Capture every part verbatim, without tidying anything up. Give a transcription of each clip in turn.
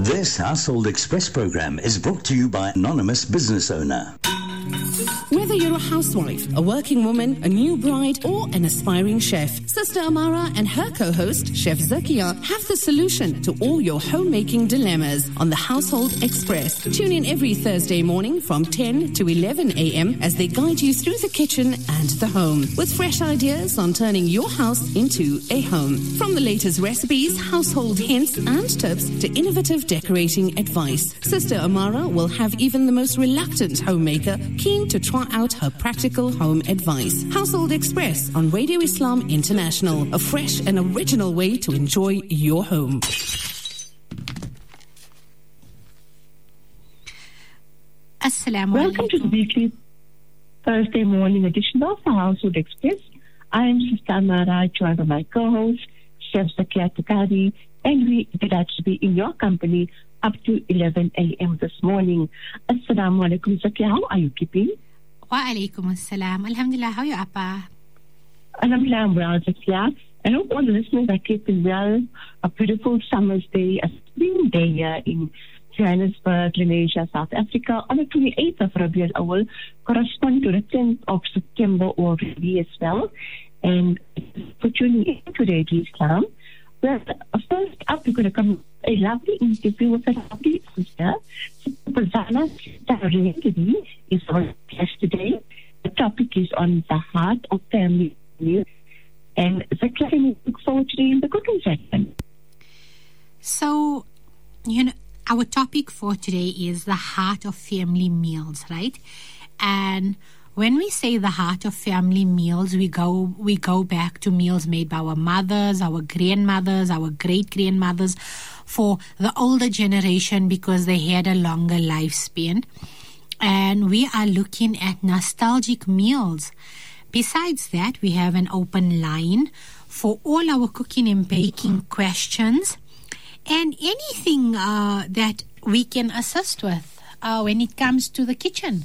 This Household Express program is brought to you by Anonymous Business Owner. Whether you're a housewife, a working woman, a new bride, or an aspiring chef, Sister Amara and her co-host, Chef Zakia, have the solution to all your homemaking dilemmas on the Household Express. Tune in every Thursday morning from ten to eleven a.m. as they guide you through the kitchen and the home with fresh ideas on turning your house into a home. From the latest recipes, household hints, and tips to innovative decorating advice, Sister Amara will have even the most reluctant homemaker keen to try out her practical home advice. Household Express on Radio Islam International, a fresh and original way to enjoy your home. Assalamu Welcome alaikum. to the weekly Thursday morning edition of the Household Express. I am Sister Amara, joined by my co-host, Chef Zakia Tukari, and we are delighted to be in your company up to eleven a.m. this morning. Assalamu alaikum, Zakia. How are you keeping? Wa alaikum assalam. Alhamdulillah, how are you, Appa? Alhamdulillah, I'm well, Zakia. I hope all the listeners are keeping well. A beautiful summer's day, a spring day here in Johannesburg, Lenasia, South Africa, on the twenty-eighth of Rabiul Awal, corresponding to the tenth of September already as well. And for tuning in to Radio Islam, well, first up, we're going to come a lovely interview with a lovely sister. Fazana Tarendri is our guest today. The topic is on the heart of family meals. And Zakia, we look forward to doing the cooking session. So, you know, our topic for today is the heart of family meals, right? And when we say the heart of family meals, we go we go back to meals made by our mothers, our grandmothers, our great-grandmothers, for the older generation because they had a longer lifespan. And we are looking at nostalgic meals. Besides that, we have an open line for all our cooking and baking questions and anything uh, that we can assist with uh, when it comes to the kitchen.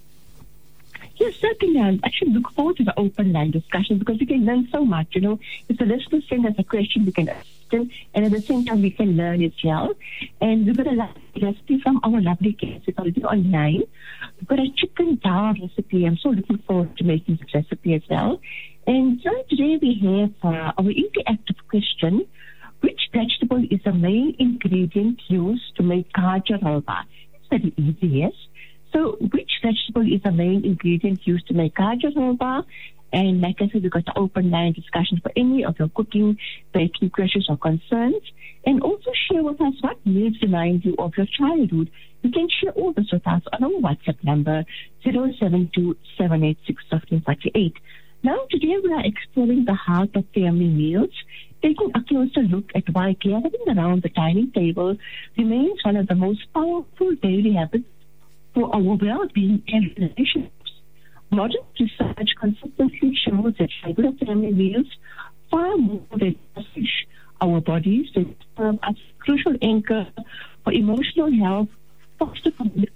Yes, certainly. I actually look forward to the open line discussion because we can learn so much. You know, if the listener send us a question, we can assist them, and at the same time, we can learn as well. And we've got a recipe from our lovely guest. It's already online. We've got a chicken dal recipe. I'm so looking forward to making this recipe as well. And so today we have uh, our interactive question: which vegetable is the main ingredient used to make gajar halwa? It's very easy, yes. So, which vegetable is the main ingredient used to make gajar halwa? And like I said, we've got the open line discussion for any of your cooking, baking questions or concerns. And also share with us what meals remind you of your childhood. You can share all this with us on our WhatsApp number, zero seven two, seven eight six, one five four eight. Now, today we are exploring the heart of family meals, taking a closer look at why gathering around the dining table remains one of the most powerful daily habits for our well-being and relationships. Modern research consistently shows that regular family meals far more than nourish our bodies. They serve as a crucial anchor for emotional health, foster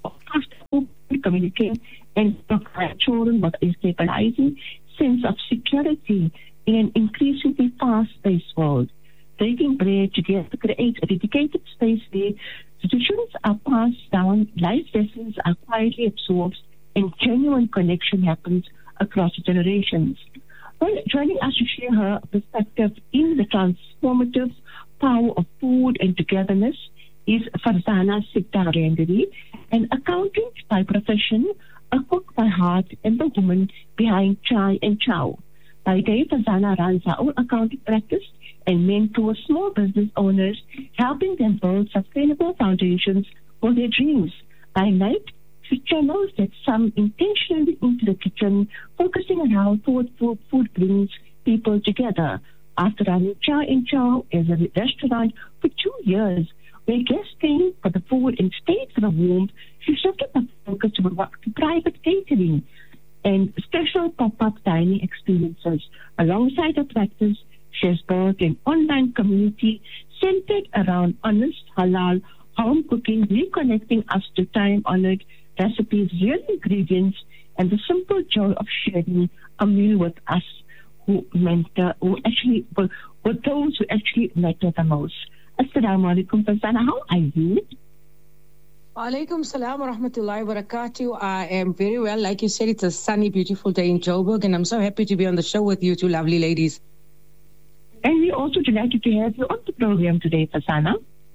communication, and provide children with a stabilizing sense of security in an increasingly fast-paced world. Baking bread together creates a dedicated space where traditions are passed down, life lessons are quietly absorbed, and genuine connection happens across generations. Well, joining us to share her perspective in the transformative power of food and togetherness is Farzana Tarendri, an accountant by profession, a cook by heart, and the woman behind Chai and Chow. By day, Farzana runs her own accounting practice and mentors small business owners, helping them build sustainable foundations for their dreams. By night, she channels that some intentionally into the kitchen, focusing on how food, food, food brings people together. After running Chai and Chow as a restaurant for two years, where guests came for the food and stayed for the warmth, she shifted the focus to private catering and special pop-up dining experiences. Alongside her practice, she has built an online community centered around honest, halal home cooking, reconnecting us to time-honored recipes, real ingredients, and the simple joy of sharing a meal with us who mentor, who actually, with those who actually matter the most. Assalamu alaikum, Farzana. How are you? Alaikum salam wa rahmatullahi wa barakatuh. I am very well. Like you said, it's a sunny, beautiful day in Joburg, and I'm so happy to be on the show with you two lovely ladies. And we're also delighted to have you on the program today, Farzana.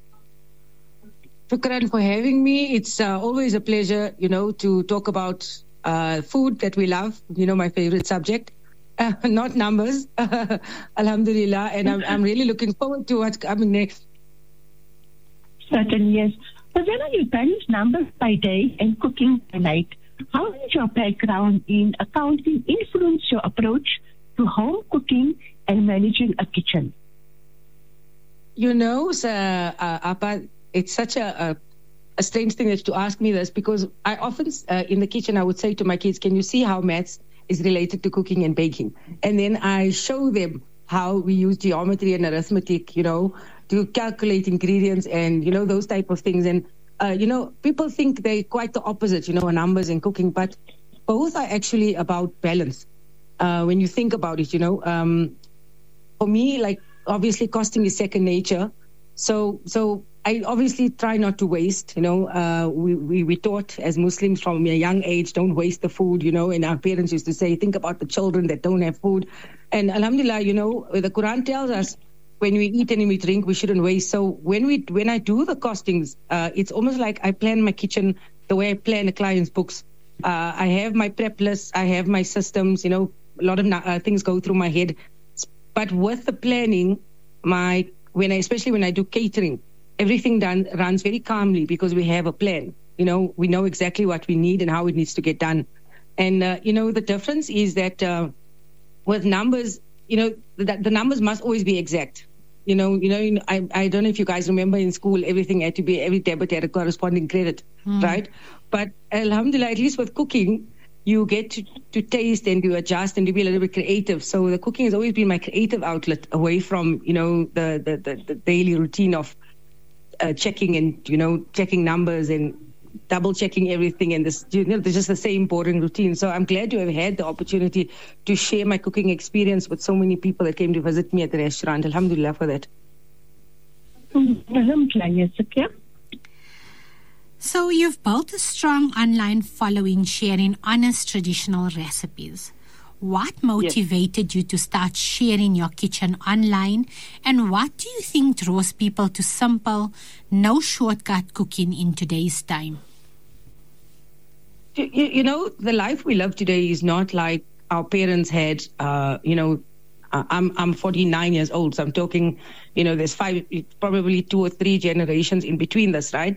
Shukran for having me. It's uh, always a pleasure, you know, to talk about uh, food that we love, you know, my favorite subject. Uh, not numbers, alhamdulillah, and I'm, I'm really looking forward to what's coming next. Certainly, yes. Farzana, you balance numbers by day and cooking by night. How did your background in accounting influence your approach to home cooking and managing a kitchen? You know, uh, uh, Appa, it's such a, a, a strange thing that to ask me this, because I often, uh, in the kitchen, I would say to my kids, can you see how maths is related to cooking and baking? And then I show them how we use geometry and arithmetic, you know, to calculate ingredients and, you know, those type of things. And, uh, you know, people think they're quite the opposite, you know, numbers and cooking, but both are actually about balance. Uh, when you think about it, you know, um, for me, like, obviously costing is second nature. So, so I obviously try not to waste, you know, uh, we, we, we taught as Muslims from a young age, don't waste the food, you know, and our parents used to say, think about the children that don't have food. And alhamdulillah, you know, the Quran tells us when we eat and we drink, we shouldn't waste. So when we, when I do the costings, uh, it's almost like I plan my kitchen the way I plan a client's books. Uh, I have my prep list, I have my systems, you know, a lot of uh, things go through my head. But with the planning, my when I, especially when I do catering, everything done runs very calmly because we have a plan. You know, we know exactly what we need and how it needs to get done. And, uh, you know, the difference is that uh, with numbers, you know, the, the numbers must always be exact. You know, you know, I, I don't know if you guys remember in school, everything had to be, every debit had a corresponding credit, mm. right? But alhamdulillah, at least with cooking, you get to, to taste and to adjust and to be a little bit creative. So the cooking has always been my creative outlet away from, you know, the, the, the, the daily routine of uh, checking and, you know, checking numbers and double checking everything. And this, you know, there's just the same boring routine. So I'm glad to have had the opportunity to share my cooking experience with so many people that came to visit me at the restaurant. Alhamdulillah for that. Alhamdulillah, yes, okay. So you've built a strong online following sharing honest traditional recipes. What motivated yes. you to start sharing your kitchen online? And what do you think draws people to simple, no shortcut cooking in today's time? You, you know, the life we live today is not like our parents had. Uh, you know, I'm I'm forty-nine years old, so I'm talking, you know, there's five, probably two or three generations in between this, right?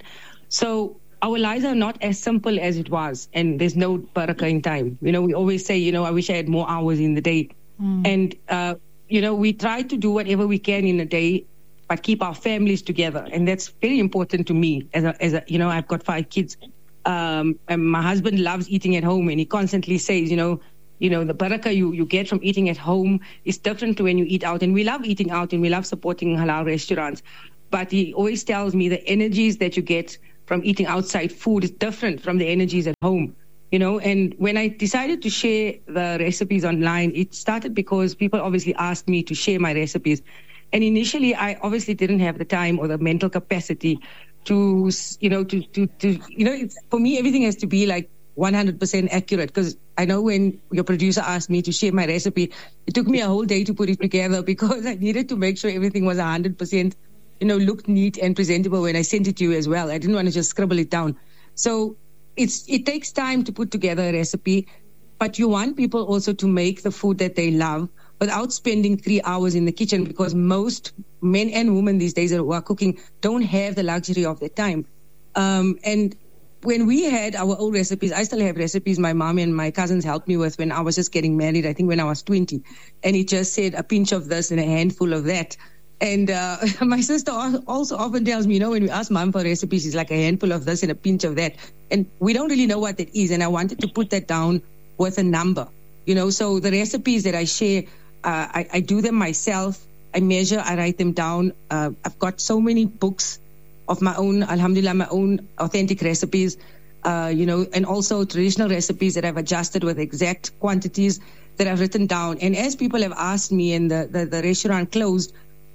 So our lives are not as simple as it was, and there's no barakah in time. You know, we always say, you know, I wish I had more hours in the day. Mm. And, uh, you know, we try to do whatever we can in a day, but keep our families together. And that's very important to me. As a, as a you know, I've got five kids. Um, and my husband loves eating at home, and he constantly says, you know, you know, the barakah you, you get from eating at home is different to when you eat out. And we love eating out, and we love supporting halal restaurants. But he always tells me the energies that you get from eating outside food is different from the energies at home, you know. And when I decided to share the recipes online, it started because people obviously asked me to share my recipes. And initially, I obviously didn't have the time or the mental capacity to, you know, to, to, to you know, it's, for me, everything has to be like one hundred percent accurate. Because I know when your producer asked me to share my recipe, it took me a whole day to put it together because I needed to make sure everything was one hundred percent you know, looked neat and presentable when I sent it to you as well. I didn't want to just scribble it down. So it's it takes time to put together a recipe, but you want people also to make the food that they love without spending three hours in the kitchen, because most men and women these days who are cooking don't have the luxury of their time. Um, and when we had our old recipes, I still have recipes my mom and my cousins helped me with when I was just getting married, I think when I was twenty. And it just said a pinch of this and a handful of that. And uh, my sister also often tells me, you know, when we ask mom for recipes, it's like a handful of this and a pinch of that. And we don't really know what that is. And I wanted to put that down with a number, you know. So the recipes that I share, uh, I, I do them myself. I measure, I write them down. Uh, I've got so many books of my own, alhamdulillah, my own authentic recipes, uh, you know, and also traditional recipes that I've adjusted with exact quantities that I've written down. And as people have asked me and the, the, the restaurant closed,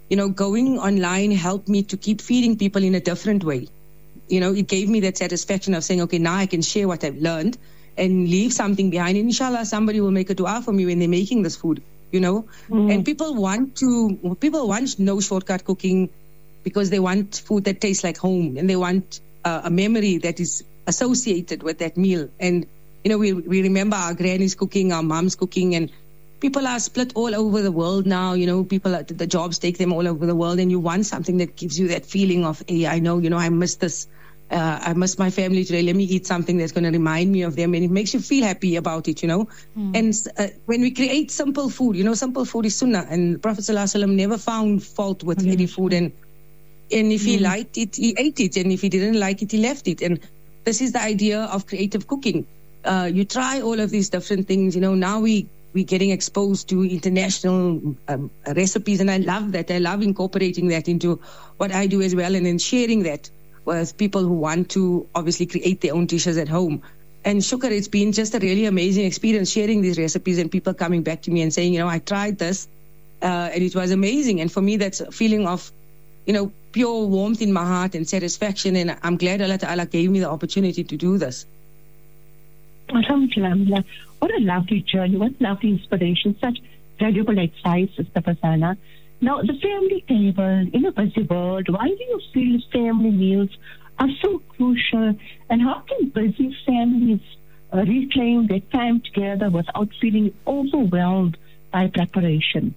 you know, going online helped me to keep feeding people in a different way. You know, it gave me that satisfaction of saying, okay, now I can share what I've learned and leave something behind. And inshallah, somebody will make a dua for me when they're making this food, you know. Mm. And people want to, people want no shortcut cooking because they want food that tastes like home, and they want uh, a memory that is associated with that meal. And, you know, we we remember our granny's cooking, our mom's cooking, and people are split all over the world now. You know, people, are, the jobs take them all over the world, and you want something that gives you that feeling of, hey, I know, you know, I miss this. Uh, I miss my family today. Let me eat something that's going to remind me of them. And it makes you feel happy about it, you know. Mm. And uh, when we create simple food, you know, simple food is sunnah. And the Prophet ﷺ never found fault with mm. any food. And and if mm. he liked it, he ate it. And if he didn't like it, he left it. And this is the idea of creative cooking. Uh, you try all of these different things. You know, now we, we're getting exposed to international um, recipes. And I love that. I love incorporating that into what I do as well. And then sharing that with people who want to obviously create their own dishes at home. And shukr, it's been just a really amazing experience sharing these recipes and people coming back to me and saying, you know, I tried this uh, and it was amazing. And for me, that's a feeling of, you know, pure warmth in my heart and satisfaction. And I'm glad Allah Ta'ala gave me the opportunity to do this. Alhamdulillah. What a lovely journey, what lovely inspiration, such valuable advice, Sister Farzana. Now, the family table in a busy world, why do you feel family meals are so crucial, and how can busy families uh, reclaim their time together without feeling overwhelmed by preparation?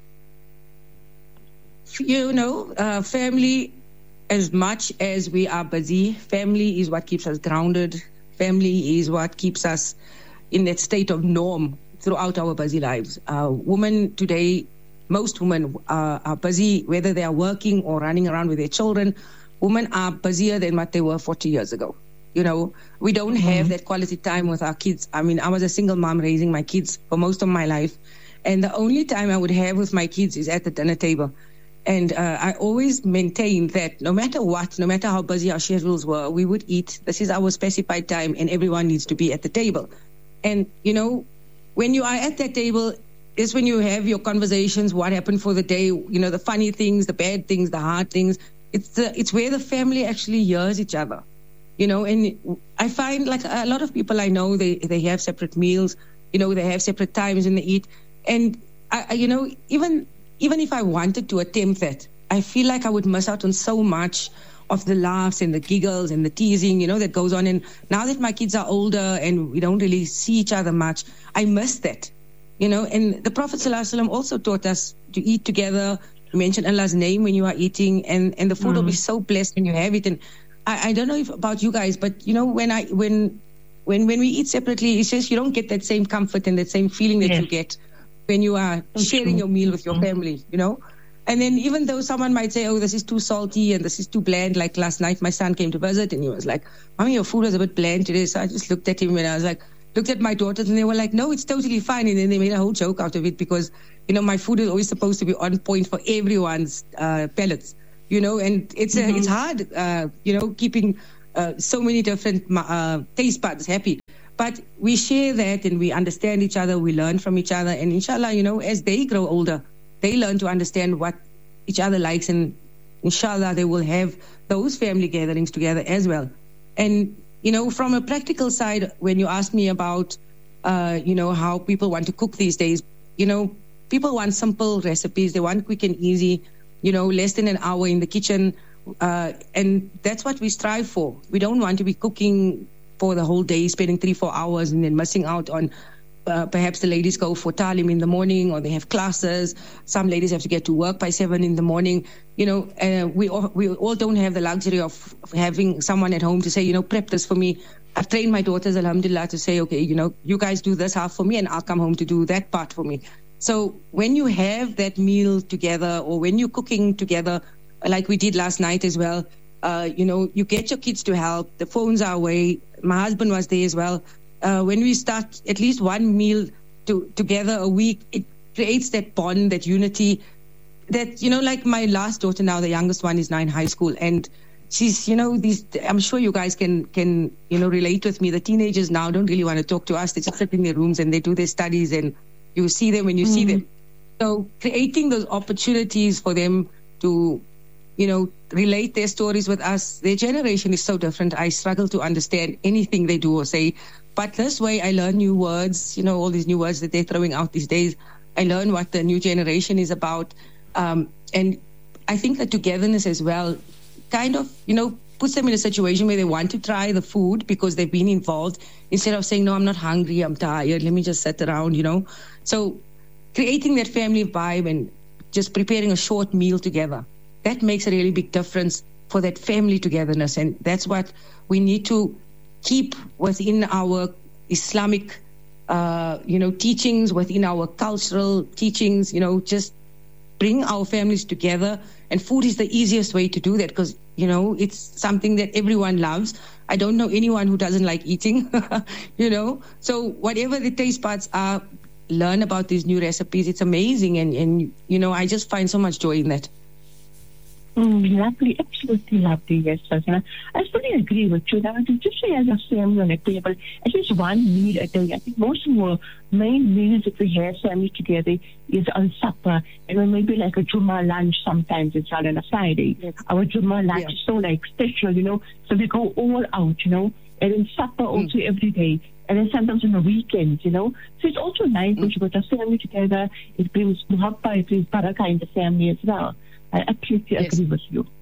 You know, uh, family, as much as we are busy, family is what keeps us grounded. Family is what keeps us in that state of norm throughout our busy lives. Uh, women today, most women uh, are busy, whether they are working or running around with their children. Women are busier than what they were forty years ago. You know, we don't mm-hmm. have that quality time with our kids. I mean, I was a single mom raising my kids for most of my life. And the only time I would have with my kids is at the dinner table. And uh, I always maintained that no matter what, no matter how busy our schedules were, we would eat. This is our specified time, and everyone needs to be at the table. And, you know, when you are at that table, is when you have your conversations, what happened for the day, you know, the funny things, the bad things, the hard things. It's the, it's where the family actually hears each other, you know. And I find like a lot of people I know, they, they have separate meals, you know, they have separate times when they eat. And, I, you know, even even if I wanted to attempt that, I feel like I would miss out on so much of the laughs and the giggles and the teasing, you know, that goes on. And now that my kids are older and we don't really see each other much, I miss that. You know, and the Prophet ﷺ also taught us to eat together. You mention Allah's name when you are eating, and, and the food mm. will be so blessed when you have it. And I, I don't know if about you guys, but you know, when I when when when we eat separately, it's just you don't get that same comfort and that same feeling that yes. you get when you are so sharing true. your meal with your mm. family. You know, and then even though someone might say, "Oh, this is too salty and this is too bland," like last night, my son came to visit and he was like, "Mommy, your food was a bit bland today." So I just looked at him and I was like. Looked at my daughters and they were like, no, it's totally fine. And then they made a whole joke out of it because, you know, my food is always supposed to be on point for everyone's uh, palates, you know, and it's mm-hmm. uh, it's hard, uh, you know, keeping uh, so many different uh, taste buds happy. But we share that and we understand each other, we learn from each other. And inshallah, you know, as they grow older, they learn to understand what each other likes. And inshallah, they will have those family gatherings together as well. And you know, from a practical side, when you ask me about, uh, you know, how people want to cook these days, you know, people want simple recipes. They want quick and easy, you know, less than an hour in the kitchen. Uh, and that's what we strive for. We don't want to be cooking for the whole day, spending three, four hours and then missing out on uh, perhaps the ladies go for talim in the morning or they have classes. Some ladies have to get to work by seven in the morning. You know, uh, we, all, we all don't have the luxury of having someone at home to say, you know, prep this for me. I've trained my daughters, alhamdulillah, to say, okay, you know, you guys do this half for me and I'll come home to do that part for me. So when you have that meal together or when you're cooking together, like we did last night as well, uh, you know, you get your kids to help. The phones are away. My husband was there as well. Uh, when we start at least one meal to, together a week, it creates that bond, that unity. That, you know, like my last daughter now, the youngest one is now in high school. And she's, you know, these, I'm sure you guys can, can, you know, relate with me. The teenagers now don't really want to talk to us. They just sit in their rooms and they do their studies and you see them when you mm-hmm. see them. So creating those opportunities for them to, you know, relate their stories with us. Their generation is so different. I struggle to understand anything they do or say. But this way, I learn new words, you know, all these new words that they're throwing out these days. I learn what the new generation is about. Um, and I think that togetherness as well kind of, you know, puts them in a situation where they want to try the food because they've been involved, instead of saying, no, I'm not hungry, I'm tired, let me just sit around, you know. So creating that family vibe and just preparing a short meal together, that makes a really big difference for that family togetherness. And that's what we need to keep within our Islamic, uh, you know, teachings, within our cultural teachings, you know, just bring our families together. And food is the easiest way to do that because, you know, it's something that everyone loves. I don't know anyone who doesn't like eating, you know. So whatever the taste buds are, learn about these new recipes. It's amazing. And, and you know, I just find so much joy in that. Mm, lovely, absolutely lovely, yes, Sazana. I fully agree with you. That just say as a family on a table, at least one meal a day. I think most of our main meals that we have family together is on supper, and then maybe like a Juma lunch sometimes it's on a Friday. Yes. Our Juma lunch yeah. is so like special, you know, so we go all out, you know, and then supper also mm. every day. And then sometimes on the weekends, you know. So it's also nice mm. when you got a family together. It brings muhabba, it brings barakah in the family as well. I absolutely yes. agree with you.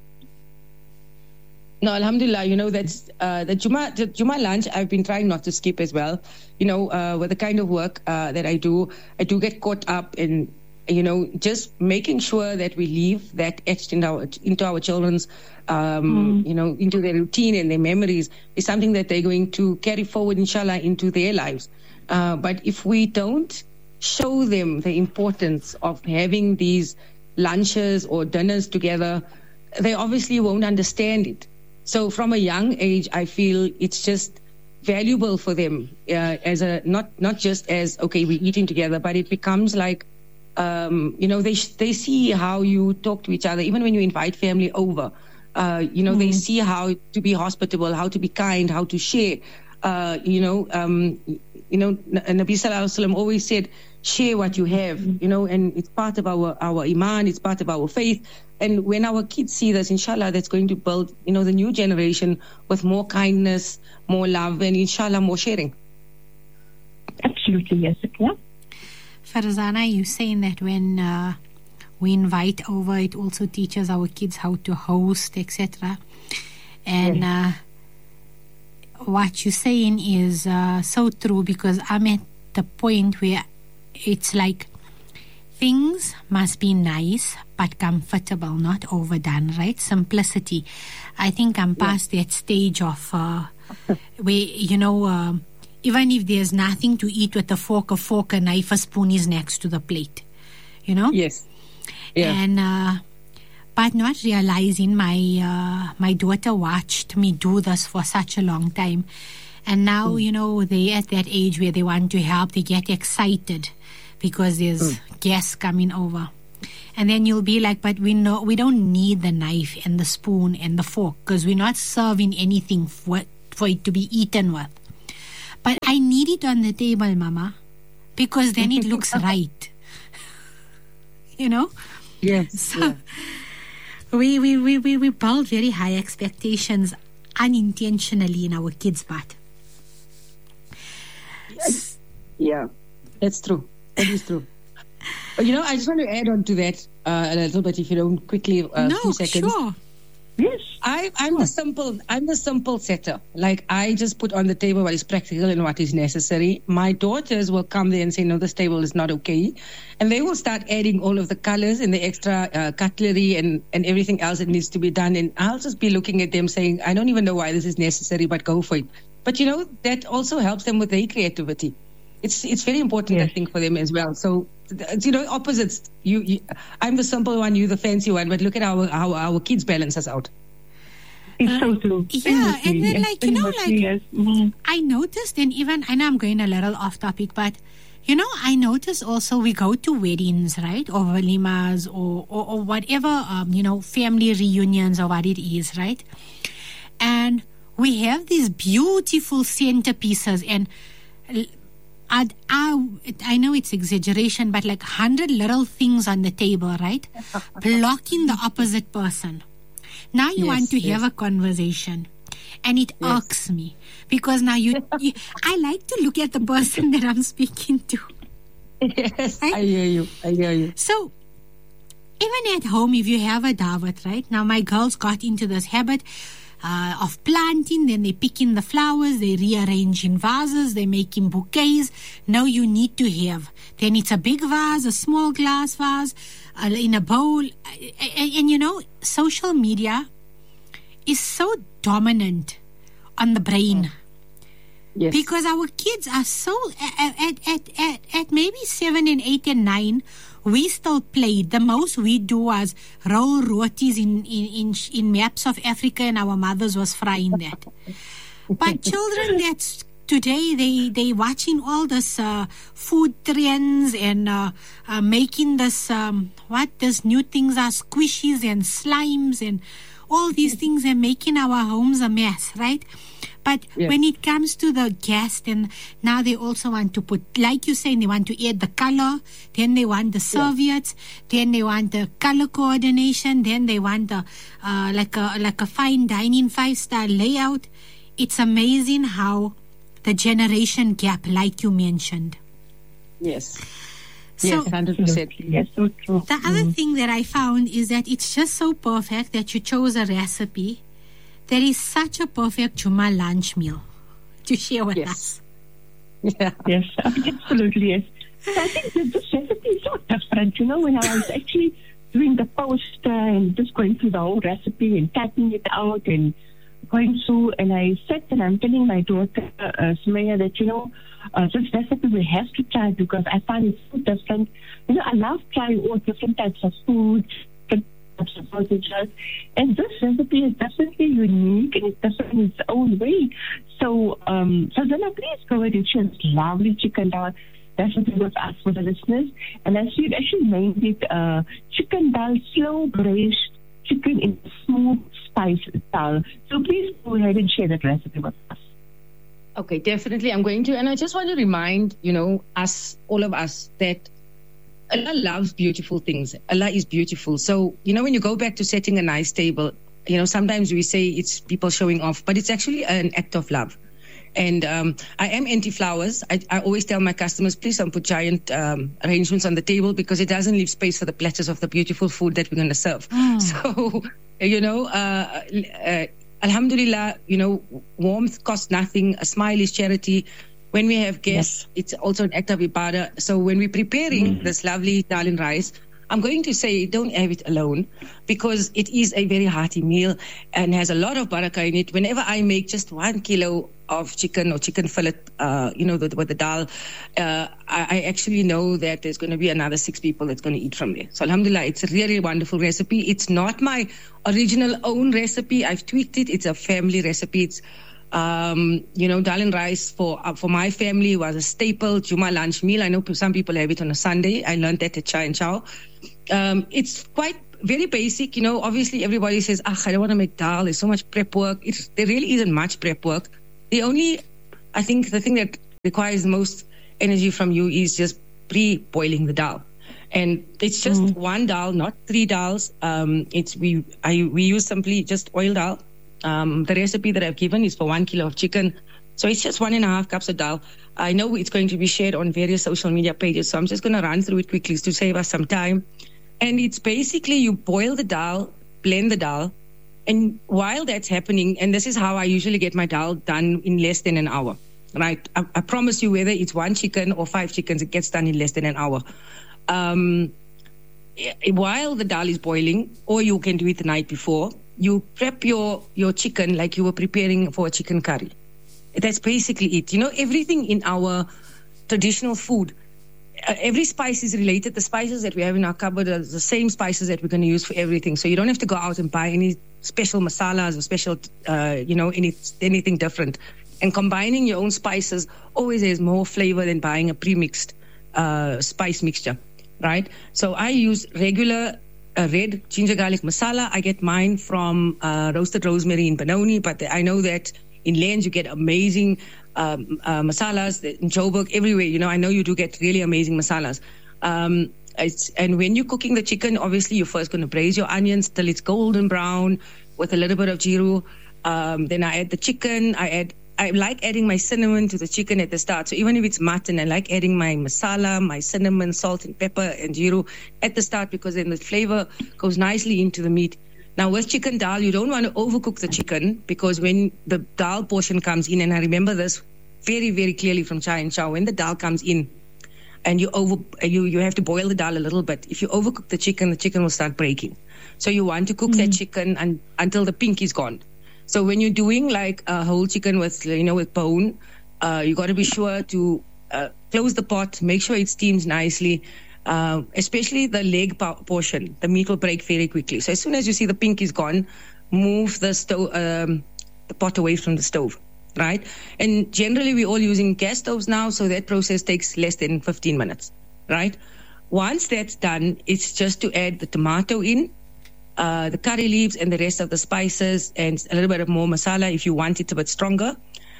No, alhamdulillah, you know, that's uh, the Juma, the Juma lunch I've been trying not to skip as well. You know, uh, with the kind of work uh, that I do, I do get caught up in, you know, just making sure that we leave that etched in our, into our children's, um, mm. you know, into their routine and their memories is something that they're going to carry forward, inshallah, into their lives. Uh, but if we don't show them the importance of having these lunches or dinners together, they obviously won't understand it. So from a young age, I feel it's just valuable for them uh, as a not not just as, okay, we're eating together, but it becomes like, um, you know, they they see how you talk to each other, even when you invite family over. Uh, you know, mm. they see how to be hospitable, how to be kind, how to share. Uh, you know, um, you know, Nabi Sallallahu Alaihi Wasallam always said, share what you have, you know, and it's part of our, our iman, it's part of our faith. And when our kids see this, inshallah, that's going to build, you know, the new generation with more kindness, more love, and inshallah, more sharing. Absolutely, yes, yeah. Farzana, you saying that when uh, we invite over, it also teaches our kids how to host, et cetera. And yeah. uh, what you're saying is uh, so true, because I'm at the point where it's like things must be nice but comfortable, not overdone, right? Simplicity. I think I'm past yeah. that stage of uh, where, you know, uh, even if there's nothing to eat with a fork, a fork, a knife, a spoon is next to the plate, you know? Yes. Yeah. And, uh, but not realizing my, uh, my daughter watched me do this for such a long time. And now, mm. you know, they're at that age where they want to help, they get excited because there's mm. guests coming over. And then you'll be like, but we know we don't need the knife and the spoon and the fork because we're not serving anything for, for it to be eaten with. But I need it on the table, Mama, because then it looks right. You know? Yes. So yeah. we, we, we, we, we build very high expectations unintentionally in our kids' part. Yeah, that's true. That is true. You know, I just want to add on to that uh, a little bit, if you don't quickly, a uh, no, few seconds. Sure. Yes. I, I'm the simple. I'm the simple setter. Like, I just put on the table what is practical and what is necessary. My daughters will come there and say, "No, this table is not okay," and they will start adding all of the colors and the extra uh, cutlery and and everything else that needs to be done. And I'll just be looking at them saying, "I don't even know why this is necessary, but go for it." But you know, that also helps them with their creativity. It's it's very important, yes. I think, for them as well. So, you know, opposites. You, you, I'm the simple one, you the fancy one. But look at how how our kids balance us out. It's uh, so true. Yeah, and then, yes, like, you know, like, yes. mm-hmm. I noticed, and even, I know I'm going a little off topic, but, you know, I noticed also we go to weddings, right, or walimas, or, or, or whatever, um, you know, family reunions or what it is, right? And we have these beautiful centerpieces, and I, I, I know it's exaggeration, but like hundred little things on the table, right? Blocking the opposite person. Now you Yes, want to yes. have a conversation, and it Yes. irks me because now you, you, I like to look at the person that I'm speaking to. Yes, Right? I hear you. I hear you. So, even at home, if you have a dawat, right? Now, my girls got into this habit uh, of planting, then they pick in the flowers, they rearrange in vases, they make in bouquets. Now you need to have. Then it's a big vase, a small glass vase, uh, in a bowl. And, and, you know, social media is so dominant on the brain. Yes. Because our kids are so, at, at, at, at, at maybe seven and eight and nine, we still played. The most we do was roll rotis in, in, in, in maps of Africa, and our mothers was frying that. But children that's today, they, they watching all this uh, food trends and uh, uh, making this, um, what, this new things are squishies and slimes and all these things are making our homes a mess, right? But Yeah. when it comes to the guest, and now they also want to put, like you say, they want to add the color, then they want the serviettes, then they want the color coordination, then they want the uh, like a like a fine dining five star layout. It's amazing how the generation gap, like you mentioned. Yes. So yes, one hundred percent. Yes, so true. the other thing that I found is that it's just so perfect that you chose a recipe that is such a perfect Juma lunch meal to share with Yes. us. Yeah. Yes, absolutely, yes. So I think that this recipe is so different. You know, when I was actually doing the poster and just going through the whole recipe and typing it out and going through, and I said and I'm telling my daughter, uh, Sumaya, that, you know, uh, this recipe we have to try because I find it so different. You know, I love trying all different types of food, different types of sausages, and this recipe is definitely unique and it's different in its own way. So, um, so then please go ahead and share this lovely chicken dal recipe with us, for the listeners. And as you actually named it, uh, chicken dal, slow braised chicken in smooth spice dal. So please go ahead and share that recipe with us. Okay, definitely. I'm going to. And I just want to remind, you know, us, all of us, that Allah loves beautiful things. Allah is beautiful. So, you know, when you go back to setting a nice table, you know, sometimes we say it's people showing off, but it's actually an act of love. And um, I am anti-flowers. I, I always tell my customers, please don't put giant um, arrangements on the table because it doesn't leave space for the platters of the beautiful food that we're going to serve. Mm. So, you know, uh, uh, Alhamdulillah, you know, warmth costs nothing. A smile is charity. When we have guests, it's also an act of ibadah. So when we're preparing mm. this lovely dal and rice, I'm going to say don't have it alone because it is a very hearty meal and has a lot of barakah in it. Whenever I make just one kilo of chicken or chicken fillet, uh, you know, the, with the dal, uh, I, I actually know that there's going to be another six people that's going to eat from there. So alhamdulillah, it's a really wonderful recipe. It's not my original own recipe. I've tweaked it. It's a family recipe. It's Um, you know, dal and rice for uh, for my family was a staple Juma lunch meal. I know some people have it on a Sunday. I learned that at Chai and Chow. Um, it's quite very basic. You know, obviously everybody says, ah, I don't want to make dal. There's so much prep work. It's, there really isn't much prep work. The only, I think the thing that requires the most energy from you is just pre-boiling the dal. And it's just mm. one dal, not three dals. Um, it's we I we use simply just oil dal. Um, the recipe that I've given is for one kilo of chicken. So it's just one and a half cups of dal. I know it's going to be shared on various social media pages, so I'm just going to run through it quickly to save us some time. And it's basically you boil the dal, blend the dal, and while that's happening, and this is how I usually get my dal done in less than an hour, right? I, I promise you, whether it's one chicken or five chickens, it gets done in less than an hour. Um, while the dal is boiling, or you can do it the night before, you prep your, your chicken like you were preparing for a chicken curry. That's basically it. You know, everything in our traditional food, uh, every spice is related. The spices that we have in our cupboard are the same spices that we're going to use for everything. So you don't have to go out and buy any special masalas or special, uh, you know, any anything different. And combining your own spices always has more flavor than buying a pre-mixed uh, spice mixture, right? So I use regular a red ginger garlic masala. I get mine from uh, Roasted Rosemary in Benoni, but I know that in Lens you get amazing um, uh, masalas in Joburg, everywhere. You know, I know you do get really amazing masalas. Um, it's, and when you're cooking the chicken, obviously you're first going to braise your onions till it's golden brown with a little bit of jiru. Um, then I add the chicken. I add. I like adding my cinnamon to the chicken at the start. So even if it's mutton, I like adding my masala, my cinnamon, salt and pepper and jiru at the start, because then the flavor goes nicely into the meat. Now with chicken dal, you don't want to overcook the chicken, because when the dal portion comes in, and I remember this very, very clearly from Chai and Chow, when the dal comes in and you over you, you have to boil the dal a little bit. If you overcook the chicken, the chicken will start breaking. So you want to cook mm-hmm. that chicken un, until the pink is gone. So when you're doing like a whole chicken with, you know, with bone, uh, you got to be sure to uh, close the pot, make sure it steams nicely, uh, especially the leg po- portion. The meat will break very quickly. So as soon as you see the pink is gone, move the stove, um, the pot away from the stove, right? And generally we're all using gas stoves now, so that process takes less than fifteen minutes, right? Once that's done, it's just to add the tomato in, Uh, the curry leaves and the rest of the spices, and a little bit of more masala if you want it a bit stronger.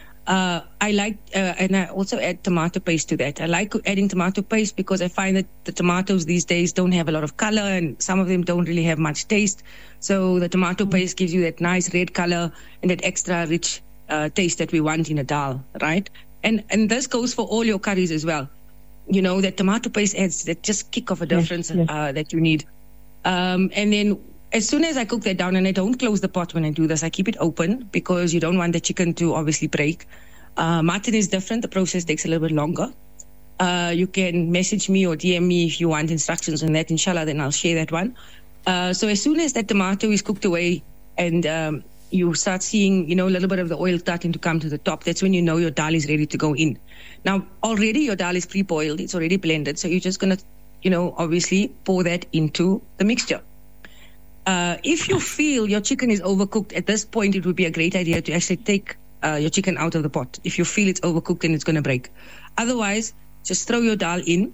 Uh, I like, uh, and I also add tomato paste to that. I like adding tomato paste because I find that the tomatoes these days don't have a lot of color, and some of them don't really have much taste. So the tomato paste gives you that nice red color and that extra rich uh, taste that we want in a dal, right? And and this goes for all your curries as well. You know, that tomato paste adds that just kick of a difference yes, yes. Uh, that you need. Um, and then as soon as I cook that down, and I don't close the pot when I do this, I keep it open because you don't want the chicken to obviously break. Uh, mutton is different. The process takes a little bit longer. Uh, you can message me or D M me if you want instructions on that, inshallah, then I'll share that one. Uh, so as soon as that tomato is cooked away and um, you start seeing, you know, a little bit of the oil starting to come to the top, that's when you know your dal is ready to go in. Now, already your dal is pre-boiled. It's already blended. So you're just going to, you know, obviously pour that into the mixture. Uh, if you feel your chicken is overcooked, at this point, it would be a great idea to actually take uh, your chicken out of the pot. If you feel it's overcooked and it's going to break. Otherwise, just throw your dal in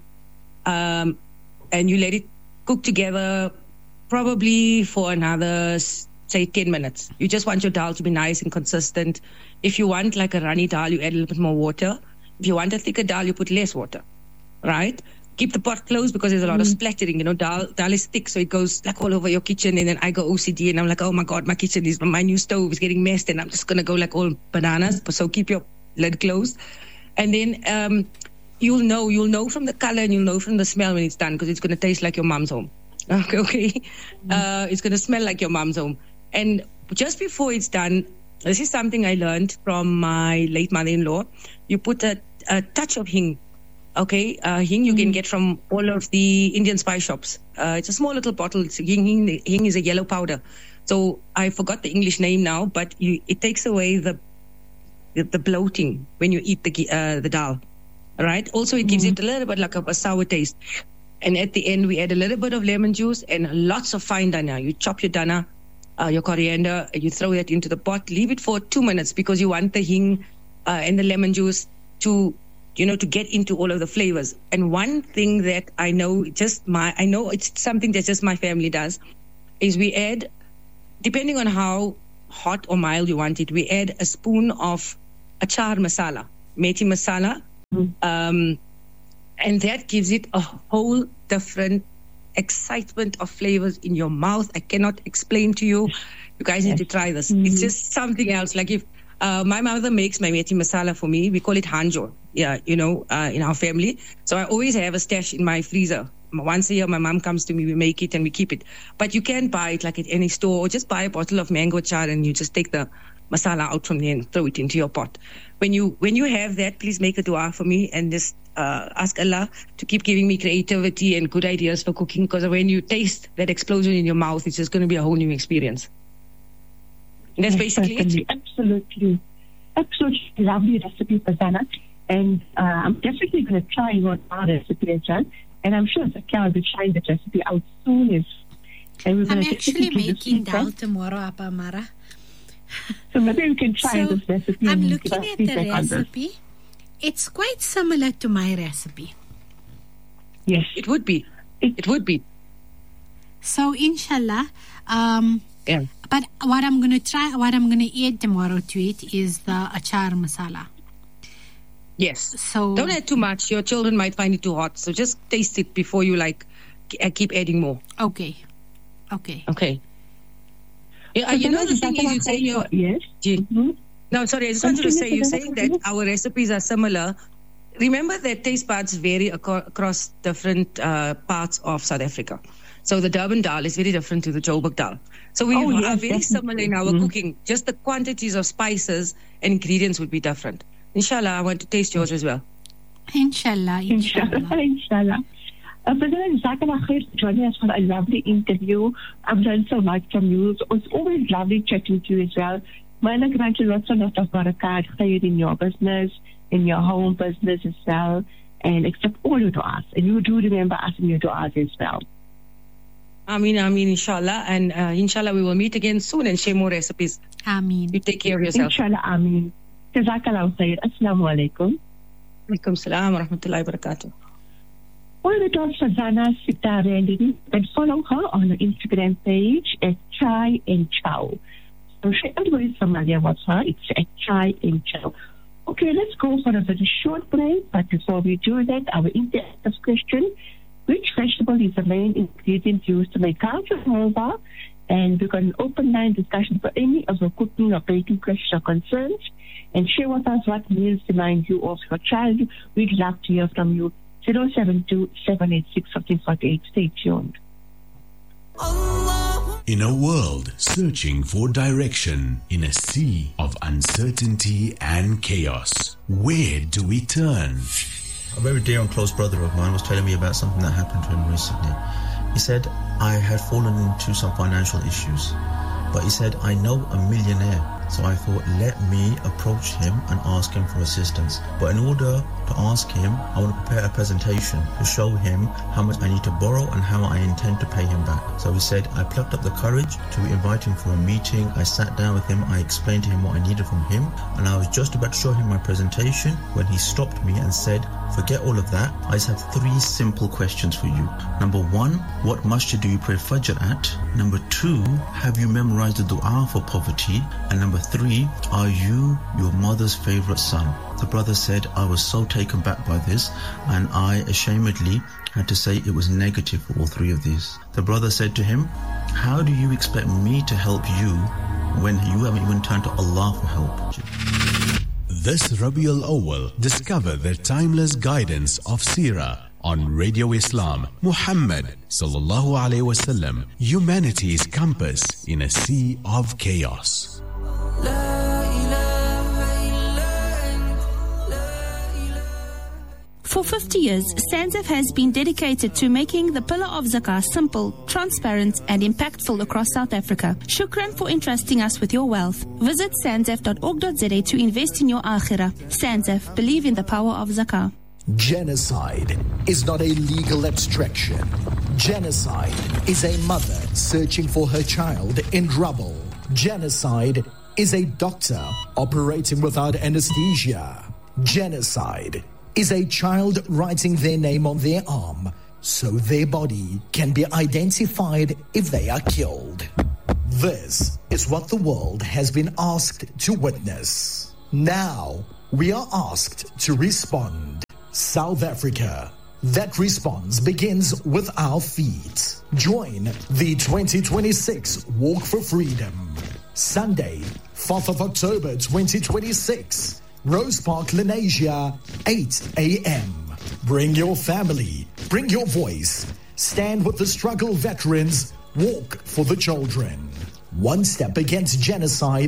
um, and you let it cook together probably for another, say, ten minutes. You just want your dal to be nice and consistent. If you want like a runny dal, you add a little bit more water. If you want a thicker dal, you put less water, right? Keep the pot closed because there's a lot mm. of splattering. You know, dal, dal is thick, so it goes like all over your kitchen. And then I go O C D and I'm like, oh my God, my kitchen is, my new stove is getting messed and I'm just going to go like all bananas. So keep your lid closed. And then um, you'll know, you'll know from the color and you'll know from the smell when it's done, because it's going to taste like your mom's home. Okay, okay. Mm. Uh, it's going to smell like your mom's home. And just before it's done, this is something I learned from my late mother-in-law. You put a, a touch of hing. Okay, uh, hing you mm. can get from all of the Indian spice shops. Uh, it's a small little bottle. It's hing, hing. Hing is a yellow powder. So I forgot the English name now, but you, it takes away the, the the bloating when you eat the uh, the dal. All right. Also, it gives mm. it a little bit like a, a sour taste. And at the end, we add a little bit of lemon juice and lots of fine dana. You chop your dana, uh, your coriander, and you throw that into the pot. Leave it for two minutes because you want the hing uh, and the lemon juice to, you know, to get into all of the flavors. And one thing that I know, just my, I know it's something that just my family does, is we add, depending on how hot or mild you want it, we add a spoon of achar masala, methi masala, mm. um, and that gives it a whole different excitement of flavors in your mouth. I cannot explain to you. You guys need to try this. Mm. It's just something else. Like if Uh, my mother makes my methi masala for me. We call it hanjo, yeah, you know, uh, in our family. So I always have a stash in my freezer. Once a year, my mom comes to me, we make it and we keep it. But you can buy it like at any store, or just buy a bottle of mango char and you just take the masala out from there and throw it into your pot. When you when you have that, please make a dua for me and just uh, ask Allah to keep giving me creativity and good ideas for cooking, because when you taste that explosion in your mouth, it's just going to be a whole new experience. And that's yes, basically certainly. it. Absolutely. Absolutely lovely recipe, Farzana. And uh, I'm definitely going to try your our recipe as well. And I'm sure Zakia will be trying that recipe out soon. As, and I'm actually making dal tomorrow, Appa Mara. So maybe we can try so this recipe. I'm looking at the recipe. It's quite similar to my recipe. Yes, it would be. It, it would be. So, inshallah, um, yeah. But what I'm going to try, what I'm going to add tomorrow to it is the achar masala. Yes. So don't add too much. Your children might find it too hot. So just taste it before you like keep adding more. Okay. Okay. Okay. Yeah, you know the thing is, you say your yes. Mm-hmm. No, sorry. I just wanted to say, you're saying that our recipes are similar. Remember that taste buds vary aco- across different uh, parts of South Africa. So the Durban dal is very different to the Joburg dal. So we oh, are yes, very definitely. similar in our mm-hmm. cooking. Just the quantities of spices and ingredients would be different. Inshallah, I want to taste yours as well. Inshallah, inshallah. Inshallah, inshallah. Uh, President Jazakallah khair for joining us for a lovely interview. I've learned so much from you. It's always lovely chatting to you as well. Mana grant you lots and lots of barakat, khair in your business, in your home business as well, and accept all your du'as. And you do remember us in your du'as as well. Ameen, Ameen, inshallah. And uh, inshallah, we will meet again soon and share more recipes. Ameen. You take care of yourself. Inshallah, Ameen. Jazakallah khair. Assalamu alaikum. Alaikum salam wa rahmatullahi wa barakatuh. One of the dogs, Fazana Sitare, and you can follow her on the Instagram page at Chai and Chow. So she everybody's familiar with her. It's at Chai and Chow. Okay, let's go for a very short break. But before we do that, our interactive question: which vegetable is the main ingredient used to make culture halwa? And we've got an open line discussion for any of your cooking or baking questions or concerns. And share with us what meals remind you of your child. We'd love to hear from you. zero seven two, seven eight six, five four eight. Stay tuned. In a world searching for direction, in a sea of uncertainty and chaos, where do we turn? A very dear and close brother of mine was telling me about something that happened to him recently. He said, I had fallen into some financial issues, but he said, I know a millionaire. So I thought, let me approach him and ask him for assistance. But in order to ask him, I want to prepare a presentation to show him how much I need to borrow and how I intend to pay him back. So he said, I plucked up the courage to invite him for a meeting. I sat down with him, I explained to him what I needed from him, and I was just about to show him my presentation when he stopped me and said, forget all of that. I just have three simple questions for you. Number one, what masjid do you pray Fajr at? Number two, have you memorized the dua for poverty? And number three, are you your mother's favorite son? The brother said, I was so taken back by this, and I ashamedly had to say it was negative for all three of these. The brother said to him, how do you expect me to help you when you haven't even turned to Allah for help? This Rabiul Awwal, discover the timeless guidance of Seerah on Radio Islam. Muhammad sallallahu alaihi wasallam, humanity's compass in a sea of chaos. For fifty years, SANZAF has been dedicated to making the pillar of zakah simple, transparent and impactful across South Africa. Shukran for entrusting us with your wealth. Visit sanzaf dot org dot za to invest in your akhirah. SANZAF, believe in the power of zakah. Genocide is not a legal abstraction. Genocide is a mother searching for her child in rubble. Genocide is a doctor operating without anesthesia. Genocide is a child writing their name on their arm so their body can be identified if they are killed. This is what the world has been asked to witness. Now we are asked to respond. South Africa. That response begins with our feet. Join the twenty twenty-six Walk for Freedom. Sunday, fourth of October twenty twenty-six. Rose Park, Lenasia, eight a.m. Bring your family, bring your voice. Stand with the struggle veterans. Walk for the children. One step against genocide.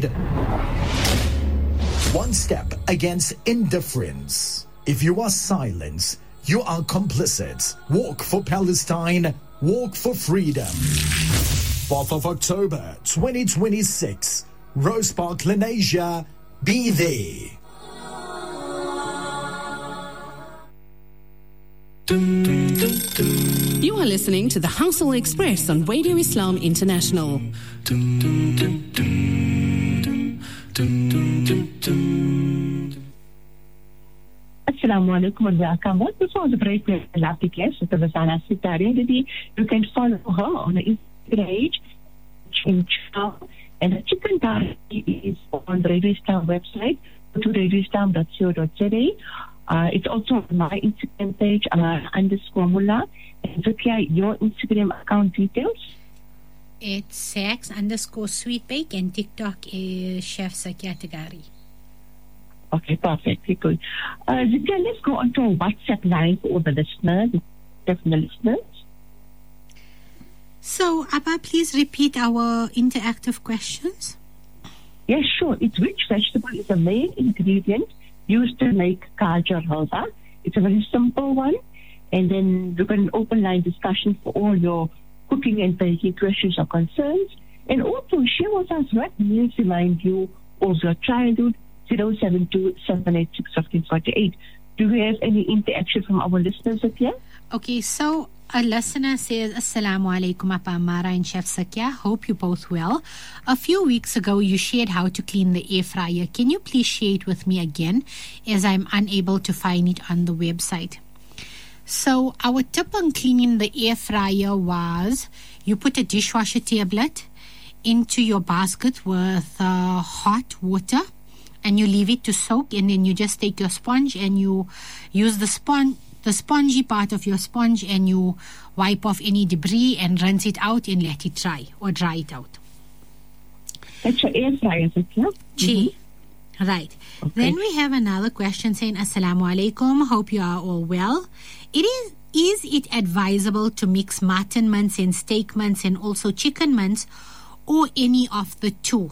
One step against indifference. If you are silent, you are complicit. Walk for Palestine. Walk for freedom. fourth of October twenty twenty-six. Rose Park, Lenasia. Be there. You are listening to the Household Express on Radio Islam International. Assalamu alaikum and welcome. What before the break, we have a lovely guest, Mister Fazana Sitare. You can follow her on the Instagram page, and the chicken curry is on the Radio Islam website. Go to radio islam dot co dot za. Uh, it's also on my Instagram page, Amara underscore Mullah. And Zakia, your Instagram account details? It's Sax underscore Sweet Bake, and TikTok is Chef Zakia Tagari. Okay, perfect. Good. Uh, Zakia, let's go on to our WhatsApp line for all the listeners, definite listeners. So, Abba, please repeat our interactive questions. Yes, sure. It's which vegetable is the main ingredient used to make gajar halwa? It's a very simple one. And then we've got an open line discussion for all your cooking and baking questions or concerns. And also share with us what meals remind you of your childhood. zero seven two, seven eight six, one five four eight. Do we have any interaction from our listeners here? Okay, so a listener says, Assalamu alaikum, Appa Amara and Chef Zakia. Hope you both well. A few weeks ago, you shared how to clean the air fryer. Can you please share it with me again, as I'm unable to find it on the website? So our tip on cleaning the air fryer was you put a dishwasher tablet into your basket with uh, hot water, and you leave it to soak, and then you just take your sponge and you use the sponge, the spongy part of your sponge, and you wipe off any debris and rinse it out and let it dry or dry it out. That's your air fryer, is it? Yeah? Mm-hmm. Right. Okay. Then we have another question saying, Assalamu alaikum, hope you are all well. It is, is it advisable to mix mutton mince and steak mince and also chicken mince, or any of the two?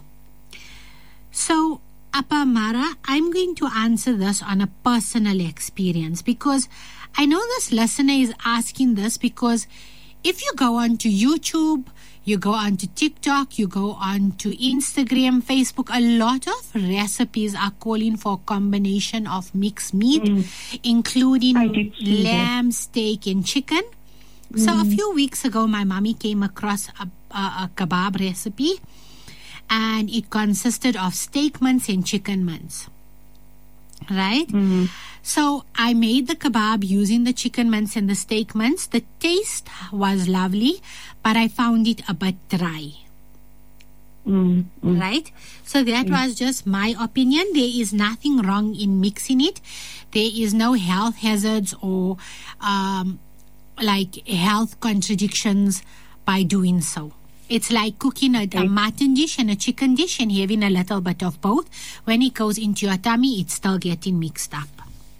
So, Appa Amara, I'm going to answer this on a personal experience, because I know this listener is asking this because if you go onto YouTube, you go onto TikTok, you go onto Instagram, Facebook, a lot of recipes are calling for a combination of mixed meat, mm. including lamb, steak, and chicken. Mm. So a few weeks ago, my mommy came across a, a, a kebab recipe, and it consisted of steak mince and chicken mince. Right? Mm-hmm. So I made the kebab using the chicken mince and the steak mince. The taste was lovely, but I found it a bit dry. Mm-hmm. Right? So that mm-hmm. was just my opinion. There is nothing wrong in mixing it. There is no health hazards or um, like health contradictions by doing so. It's like cooking a, a mutton dish and a chicken dish and having a little bit of both. When it goes into your tummy, it's still getting mixed up.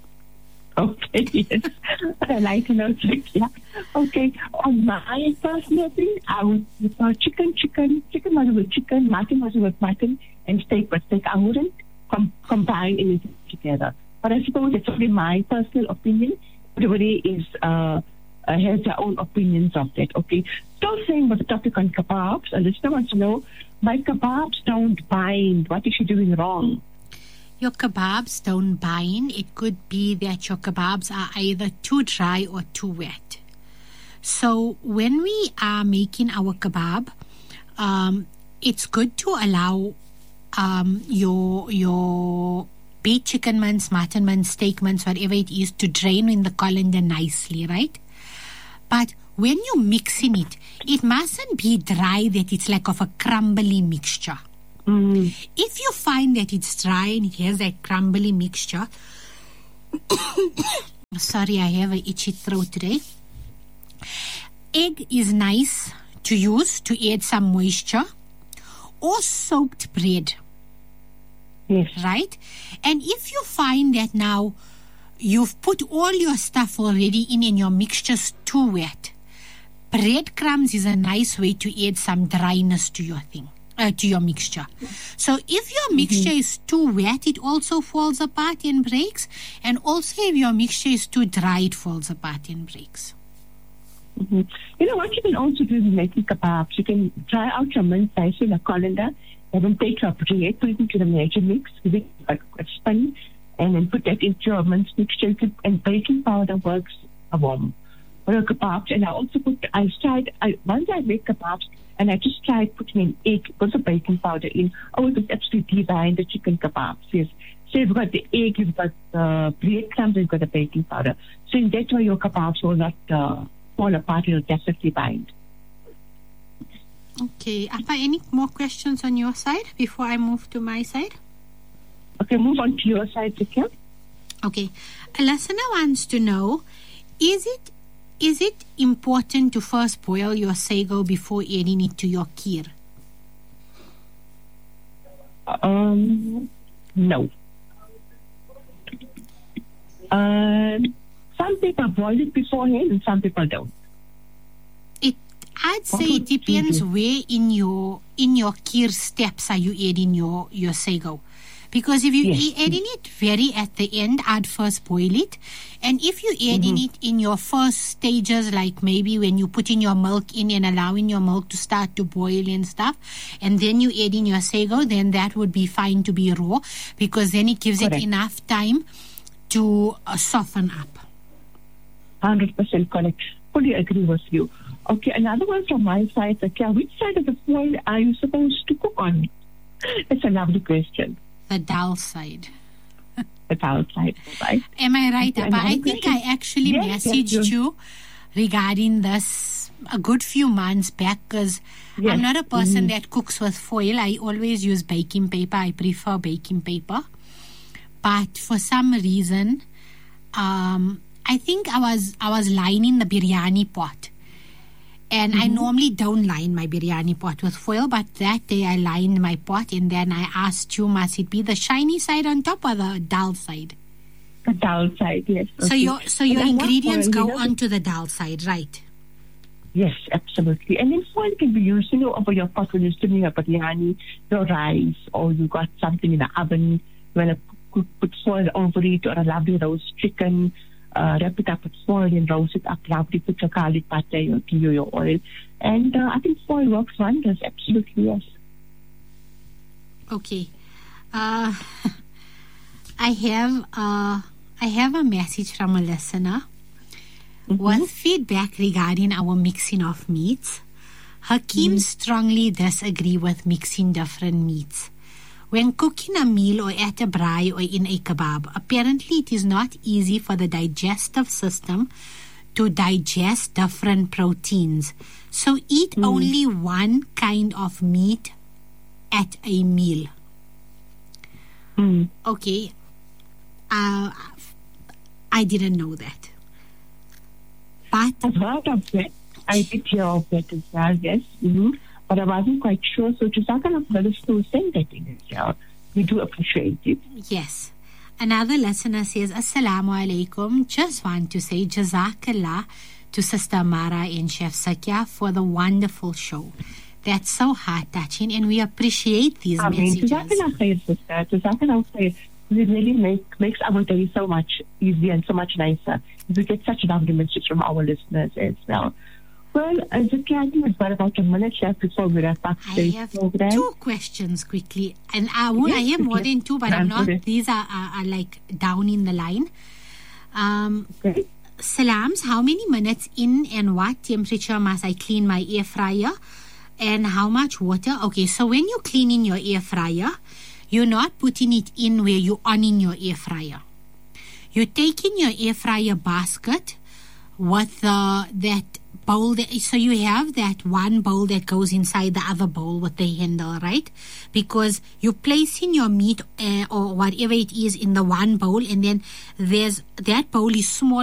Okay, yes. I like to know. Yeah. Okay, on my personal thing, I would prefer chicken, chicken, chicken was with chicken, mutton was with mutton, and steak was steak. I wouldn't com- combine anything together. But I suppose it's only my personal opinion. Everybody is... Uh, Uh, has their own opinions of that. Okay. Still saying about the topic on kebabs, a listener wants to know, my kebabs don't bind. What is she doing wrong? Your kebabs don't bind. It could be that your kebabs are either too dry or too wet. So when we are making our kebab, um, it's good to allow um, your your beef chicken mince, mutton mince, steak mince, whatever it is, to drain in the colander nicely, right? But when you're mixing it, it mustn't be dry that it's like of a crumbly mixture. Mm. If you find that it's dry and it has that crumbly mixture, sorry, I have an itchy throat today. Egg is nice to use to add some moisture, or soaked bread. Yes. Right? And if you find that now you've put all your stuff already in and your mixture's too wet, breadcrumbs is a nice way to add some dryness to your thing, uh, to your mixture. So if your mixture mm-hmm. is too wet, it also falls apart and breaks. And also if your mixture is too dry, it falls apart and breaks. Mm-hmm. You know what you can also do with making kebabs? You can dry out your mince slice in a colander, and then take your bread, put it into the major mix, give it a, a spin, and then put that into your mince mixture, and baking powder works a warm. For your kebabs, and I also put, I tried, I, once I make kebabs, and I just tried putting an egg, put the baking powder in. Oh, it was absolutely divine, the chicken kebabs, yes. So you've got the egg, you've got the breadcrumbs, you've got the baking powder. So in that way, your kebabs will not uh, fall apart, it'll definitely bind. Okay, Appa, any more questions on your side before I move to my side? Okay, move on to your side, Zakia. Okay. A listener wants to know, is it is it important to first boil your sago before adding it to your kheer? Um, no. Uh, some people boil it beforehand and some people don't. It, I'd say it depends where in your in your kheer steps are you adding your, your sago. Because if you're yes. adding it very at the end, I'd first boil it. And if you're adding mm-hmm. it in your first stages, like maybe when you put in your milk in and allowing your milk to start to boil and stuff, and then you add in your sago, then that would be fine to be raw, because then it gives correct. It enough time to uh, soften up. one hundred percent correct. Fully agree with you. Okay, another one from my side. Okay, which side of the foil are you supposed to cook on? It's a lovely question. The dal side. The dal side, right? Am I right, Okay, Abba? I another think question? I actually Yes, yes, messaged you're- you regarding this a good few months back, because Yes. I'm not a person Mhm. that cooks with foil. I always use baking paper. I prefer baking paper. But for some reason, um, I think I was I was lining the biryani pot. And I normally don't line my biryani pot with foil, but that day I lined my pot, and then I asked you, must it be the shiny side on top or the dal side? The dal side, yes. So okay. your so And your then what ingredients foil, go you know, onto the dal side, right? Yes, absolutely. And then foil can be used, you know, over your pot when you're steaming your biryani, your rice, or you got something in the oven. You want to put foil over it, or a lovely roast chicken. Uh, wrap it up with foil and roast it up lovely. Put your garlic butter, your ghee, or your oil. And uh, I think foil works wonders. Absolutely, yes. Okay. Uh, I have uh, I have a message from a listener with feedback regarding our mixing of meats. Hakeem strongly disagree with mixing different meats. When cooking a meal or at a braai or in a kebab, apparently it is not easy for the digestive system to digest different proteins. So eat Mm. only one kind of meat at a meal. Mm. Okay. Uh, I didn't know that. But I've heard of that. I did hear of that as well, yes. Mm-hmm. But I wasn't quite sure. So Jazakallah for us to send that in as well. We do appreciate it. yes. Another listener says, Assalamu alaikum. Just want to say Jazakallah to Sister Mara and Chef Sakya for the wonderful show. That's so heart-touching, and we appreciate these I mean, messages. Jazakallah khair, sister. Jazakallah khair. It really make, makes our day so much easier and so much nicer. We get such lovely messages from our listeners as well. Well, uh, Zakia, I think we've got about a minute left before we wrap up I today's have program. two questions quickly, and I won't. Yes, I have more okay. than two, but I'm Run for not. it. These are, are, are like down in the line. Um, Okay. Salams, how many minutes in and what temperature must I clean my air fryer, and how much water? Okay, so when you're cleaning your air fryer, you're not putting it in where you're on in your air fryer. You're taking your air fryer basket with uh, that bowl, that, so you have that one bowl that goes inside the other bowl with the handle, right? Because you're placing your meat uh, or whatever it is in the one bowl, and then there's that bowl is small